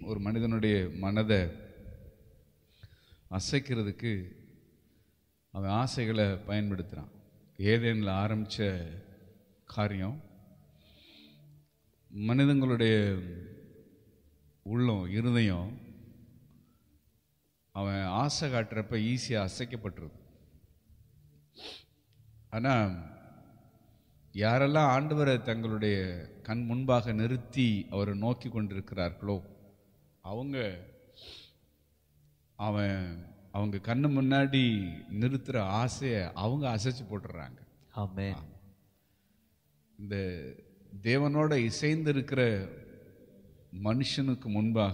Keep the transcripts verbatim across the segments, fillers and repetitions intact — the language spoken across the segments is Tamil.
ஒரு மனிதனுடைய மனதை அசைக்கிறதுக்கு அவன் ஆசைகளை பயன்படுத்துகிறான். ஏதேனில் ஆரம்பித்த காரியம் மனிதங்களுடைய உள்ளம், இருதயம் அவன் ஆசை காட்டுறப்ப ஈஸியாக அசைக்கப்பட்டுருது. ஆனால் யாரெல்லாம் ஆண்டவரை தங்களுடைய கண் முன்பாக நிறுத்தி அவரை நோக்கி கொண்டிருக்கிறார்களோ அவங்க அவன் அவங்க கண்ணு முன்னாடி நிறுத்துற ஆசையை அவங்க அசைச்சு போட்டுறாங்க. ஆமென். இந்த தேவனோட இசைந்து இருக்கிற மனுஷனுக்கு முன்பாக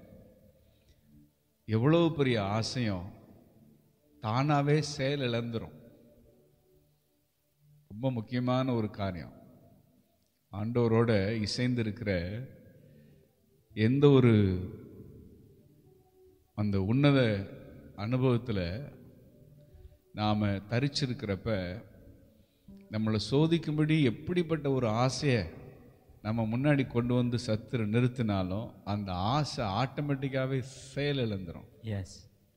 எவ்வளவு பெரிய ஆசையும் தானாவே செயல் இழந்துரும். ரொம்ப முக்கியமான ஒரு காரியம். ஆண்டவரோட இசைந்து இருக்கிற எந்த ஒரு அந்த உன்னத அனுபவத்தில் நாம் தரிச்சிருக்கிறப்ப நம்மளை சோதிக்கும்படி எப்படிப்பட்ட ஒரு ஆசையை நம்ம முன்னாடி கொண்டு வந்து சத்துரு நிறுத்தினாலும் அந்த ஆசை ஆட்டோமேட்டிக்காகவே செயல் இழந்துடும். எஸ்.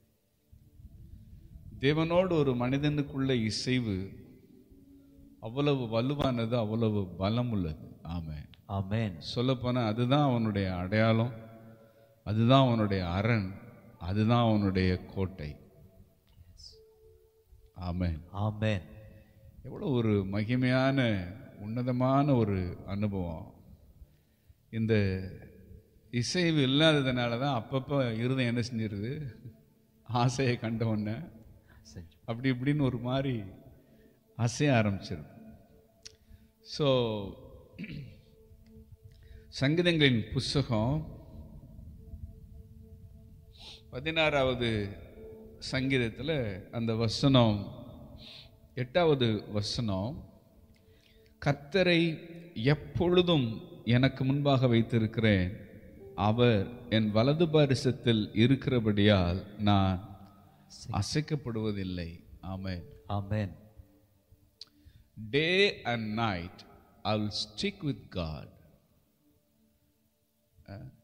தேவனோடு ஒரு மனிதனுக்குள்ள இசைவு அவ்வளவு வலுவானது, அவ்வளவு பலம் உள்ளது. ஆமென். ஆமென். சொல்லப்போனால் அதுதான் அவனுடைய அடையாளம், அதுதான் அவனுடைய அரண், அதுதான் அவனுடைய கோட்டை. ஆமென். ஆமென். எவ்வளோ ஒரு மகிமையான உன்னதமான ஒரு அனுபவம். இந்த இசைவு இல்லாததுனால தான் அப்பப்போ இருதயம் என்ன செஞ்சிருது, ஆசையை கண்ட உடனே அப்படி இப்படின்னு ஒரு மாதிரி அசைய ஆரம்பிச்சிருது. ஸோ சங்கீதங்களின் புஸ்தகம் பதினாறாவது சங்கீதத்தில் அந்த வசனம், எட்டாவது வசனம், கர்த்தரை எப்பொழுதும் எனக்கு முன்பாக வைத்திருக்கிறேன், அவர் என் வலது பாரிசத்தில் இருக்கிறபடியால் நான் அசைக்கப்படுவதில்லை. ஆமென். ஆமென். Day and night I will stick with God.